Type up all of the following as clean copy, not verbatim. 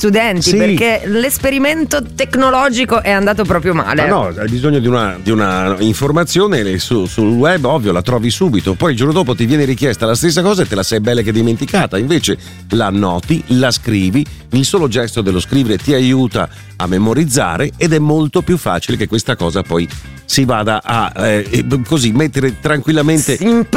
studenti, perché l'esperimento tecnologico è andato proprio male. No, hai bisogno di una informazione sul web, ovvio, la trovi subito, poi il giorno dopo ti viene richiesta la stessa cosa e te la sei bella che dimenticata, invece la annoti, la scrivi, il solo gesto dello scrivere ti aiuta a memorizzare ed è molto più facile che questa cosa poi si vada a così mettere tranquillamente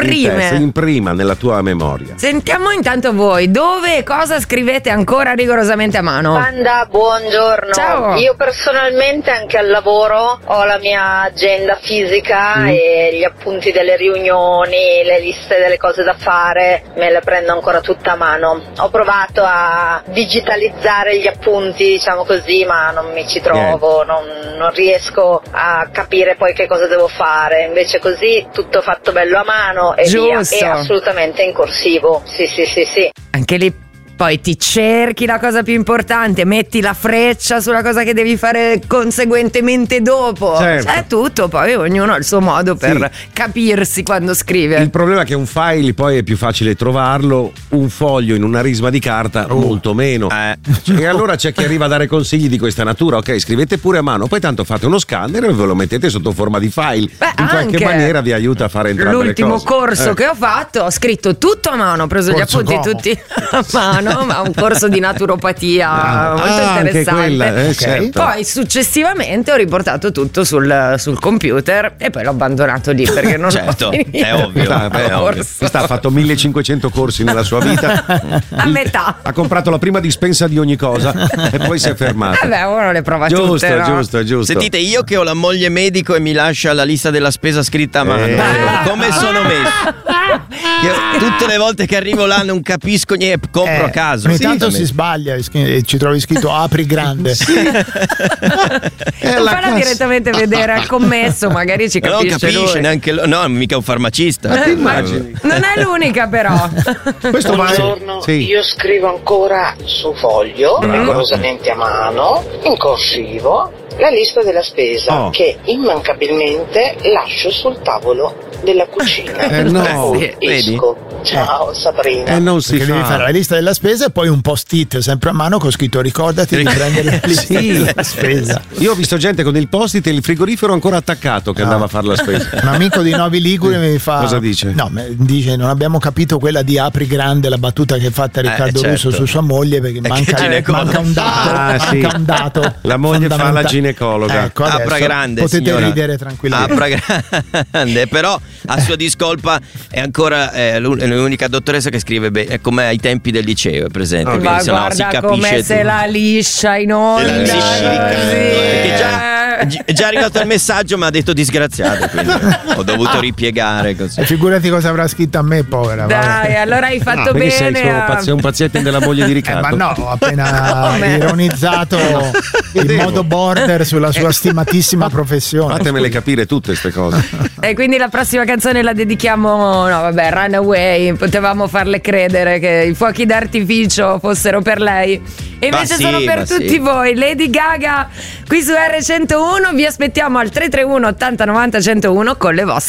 imprima nella tua memoria. Sentiamo intanto voi, dove e cosa scrivete ancora rigorosamente a mano? Panda, buongiorno. Ciao. Io personalmente anche al lavoro ho la mia agenda fisica e gli appunti delle riunioni, le liste delle cose da fare, me le prendo ancora tutta a mano. Ho provato a digitalizzare gli appunti, diciamo così, ma non mi ci trovo, non riesco a capire poi che cosa devo fare, invece così tutto fatto bello a mano e via, e assolutamente in corsivo. Sì. Anche lì poi ti cerchi la cosa più importante, metti la freccia sulla cosa che devi fare conseguentemente dopo. Certo. C'è tutto, poi ognuno ha il suo modo per capirsi quando scrive. Il problema è che un file poi è più facile trovarlo, un foglio in una risma di carta molto meno. E allora c'è chi arriva a dare consigli di questa natura. Ok, scrivete pure a mano, poi tanto fate uno scanner e ve lo mettete sotto forma di file. In qualche maniera vi aiuta a fare entrambe le cose. L'ultimo corso che ho fatto, ho scritto tutto a mano, ho preso gli appunti tutti a mano, ma un corso di naturopatia molto interessante. Certo. Poi successivamente ho riportato tutto sul computer e poi l'ho abbandonato lì perché non certo, ho finito. è ovvio. Questa ha fatto 1500 corsi nella sua vita. A metà. Ha comprato la prima dispensa di ogni cosa e poi si è fermato. Vabbè, uno le prova tutte, no? Giusto. Sentite, io che ho la moglie medico e mi lascia la lista della spesa scritta a mano, come sono messo? Io, tutte le volte che arrivo là non capisco niente, compro a caso. Ogni tanto si sbaglia e ci trovi scritto apri grande. Non farà direttamente vedere al commesso, magari ci capisce. Non capisce lui. neanche no, mica un farmacista. Non è l'unica però. Buongiorno, io scrivo ancora su foglio, rigorosamente a mano, in corsivo, la lista della spesa che immancabilmente lascio sul tavolo della cucina. Esco. Ciao Sabrina. Non si devi fare la lista della spesa e poi un post-it sempre a mano con scritto ricordati di prendere la lista della spesa. Io ho visto gente con il post-it e il frigorifero ancora attaccato che andava a fare la spesa. Un amico di Novi Ligure mi fa. Cosa dice? No, dice non abbiamo capito quella di apri grande, la battuta che ha fatta Riccardo Russo su sua moglie, perché manca un dato. La moglie fa la ginecologa. Ecco, apra grande, potete signora. ridere tranquillamente. Apra grande, però a sua discolpa è ancora l'unica dottoressa che scrive bene, come ai tempi del liceo, è presente. Ma se no guarda si capisce come se la liscia in onda. Perché è già arrivato il messaggio, ma ha detto disgraziato, quindi ho dovuto ripiegare così. E figurati cosa avrà scritto a me, povera. Dai, allora hai fatto bene. Sei un paziente della moglie di Riccardo. Ma no, ho appena ironizzato in modo border sulla sua stimatissima professione. Fatemele capire tutte queste cose. E quindi la prossima canzone la dedichiamo, Runaway. Potevamo farle credere che i fuochi d'artificio fossero per lei, e invece sono per tutti voi. Lady Gaga qui su R101. Vi aspettiamo al 331 80 90 101 con le vostre